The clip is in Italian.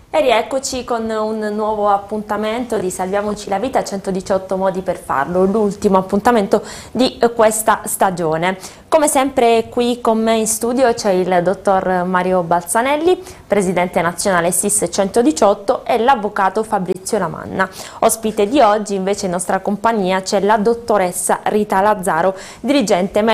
E rieccoci con un nuovo appuntamento di Salviamoci la vita, 118 modi per farlo, l'ultimo appuntamento di questa stagione. Come sempre qui con me in studio c'è il dottor Mario Balzanelli, presidente nazionale SIS 118, e l'avvocato Fabrizio Lamanna. Ospite di oggi invece in nostra compagnia c'è la dottoressa Rita Lazzaro, dirigente